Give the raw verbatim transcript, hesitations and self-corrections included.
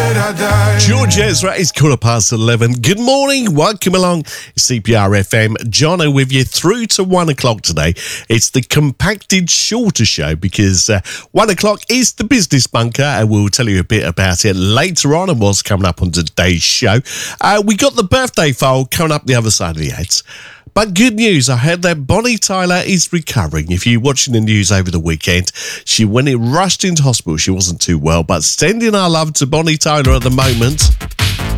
George Ezra is quarter past eleven. Good morning, welcome along. C P R F M. Jono with you through to one o'clock today. It's the compacted shorter show because uh, one o'clock is the business bunker, and we'll tell you a bit about it later on and what's coming up on today's show. Uh, we got the birthday file coming up the other side of the ads. But good news, I heard that Bonnie Tyler is recovering. If you're watching the news over the weekend, she when it rushed into hospital, she wasn't too well. But sending our love to Bonnie Tyler at the moment.